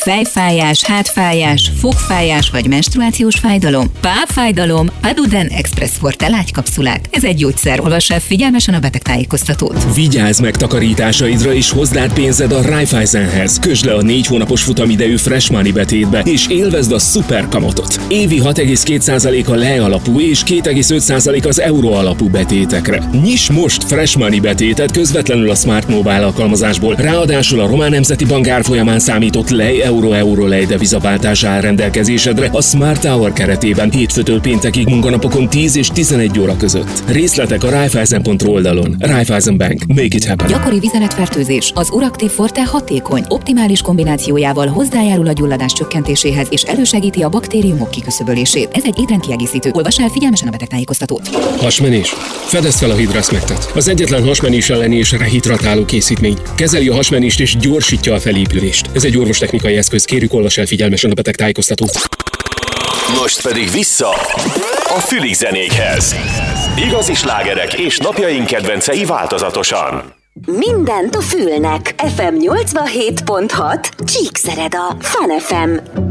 fejfájás, hátfájás, fogfájás vagy menstruációs fájdalom, pápfájdalom, Aduden Express Forte lágykapszulák. Ez egy gyógyszer. Olvass el figyelmesen a betegtájékoztatót. Vigyázz meg takarításaidra és hozd át pénzed a Raiffeisenhez. Kösd le a 4 hónapos futamidejű Fresh Money betétbe, és élvezd a szuper kamatot. Évi 6,2% a lei alapú és 2,5% az euró alapú betétekre. Nyiss most Fresh Money betétet közvetlenül a Smart Mobile alkalmazásból. Ráadásul a Román Nemzeti Bank árfolyamán számított lei euró lei devizaváltás áll rendelkezésedre a Smart Hour keretében hétfőtől péntekig munkanapokon 10 és 11 óra között. Részletek a Raiffeisen.ru oldalon. Raiffeisen Bank. Make it happen. Gyakori vizeletfertőzés. Az Uraktív Forte hatékony, optimális kombinációjával hozzájárul a gyulladás csökkentéséhez és elősegíti a baktériumok kiküszöbölését. Ez egy étrendkiegészítő. Olvass el figyelmesen a betegtájékoztatót. Hasmenés. Fedezd fel a Hidrasmectet. Az egyetlen hasmenés elleni és rehidratáló készítmény. Kezeli a hasmenést és gyorsítja a felépülést. Ez egy orvostechnikai eszköz. Kérjük, olvass el figyelmesen a betegtájékoztatót. Most pedig vissza a Fülig zenékhez. Igazi slágerek és napjaink kedvencei változatosan. Mindent a fülnek. FM 87.6 Csíkszereda. Fun FM.